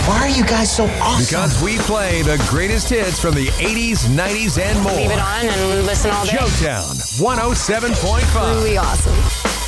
Why are you guys so awesome? Because we play the greatest hits from the 80s, 90s, and more. Leave it on and listen all day. Joetown 107.5. Really awesome.